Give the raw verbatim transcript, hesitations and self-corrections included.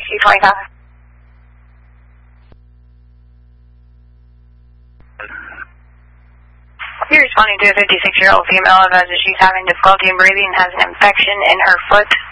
two twenty-five. You're responding to a fifty-six-year-old female who says that she's having difficulty in breathing and has an infection in her foot.